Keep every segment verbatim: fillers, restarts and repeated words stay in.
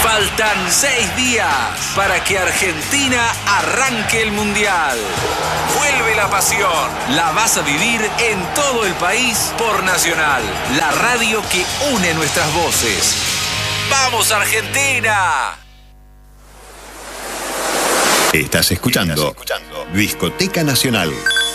Faltan seis días para que Argentina arranque el Mundial. Vuelve la pasión. La vas a vivir en todo el país por Nacional, la radio que une nuestras voces. ¡Vamos, Argentina! Estás escuchando, Estás escuchando Discoteca Nacional.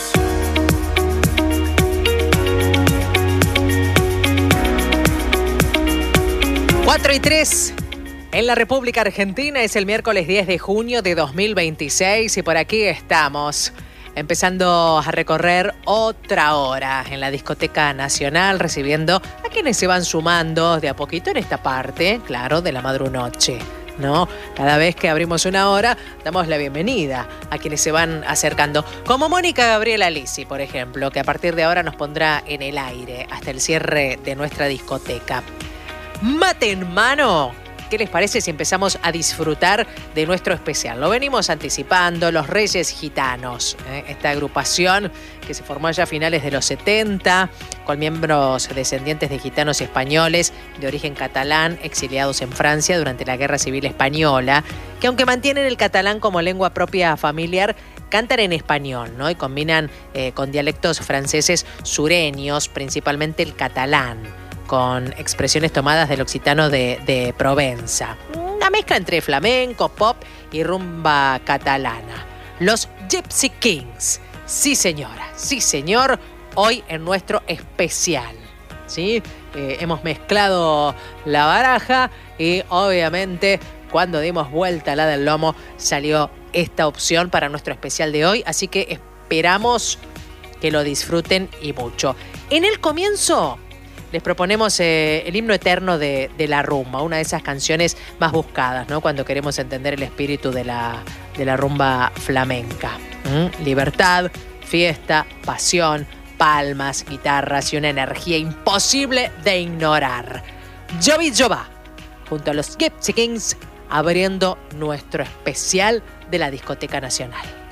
cuatro y tres en la República Argentina. Es el miércoles diez de junio de dos mil veintiséis y por aquí estamos, empezando a recorrer otra hora en la Discoteca Nacional, recibiendo a quienes se van sumando de a poquito en esta parte, claro, de la madrunoche, ¿no? Cada vez que abrimos una hora, damos la bienvenida a quienes se van acercando, como Mónica Gabriela Lisi, por ejemplo, que a partir de ahora nos pondrá en el aire hasta el cierre de nuestra discoteca. Mate en mano. ¿Qué les parece si empezamos a disfrutar de nuestro especial? Lo venimos anticipando, los Reyes Gitanos, ¿eh? Esta agrupación que se formó ya a finales de los setenta, con miembros descendientes de gitanos españoles de origen catalán, exiliados en Francia durante la Guerra Civil Española, que aunque mantienen el catalán como lengua propia familiar, cantan en español, ¿no? Y combinan eh, con dialectos franceses sureños, principalmente el catalán, con expresiones tomadas del occitano de, de Provenza. Una mezcla entre flamenco, pop y rumba catalana. Los Gypsy Kings. Sí, señora, sí, señor. Hoy en nuestro especial, ¿sí? Eh, hemos mezclado la baraja y obviamente cuando dimos vuelta a la del lomo salió esta opción para nuestro especial de hoy. Así que esperamos que lo disfruten y mucho. En el comienzo les proponemos eh, el himno eterno de, de la rumba, una de esas canciones más buscadas, ¿no? Cuando queremos entender el espíritu de la, de la rumba flamenca. ¿Mm? Libertad, fiesta, pasión, palmas, guitarras y una energía imposible de ignorar. Jovi Jova, junto a los Gypsy Kings, abriendo nuestro especial de la Discoteca Nacional.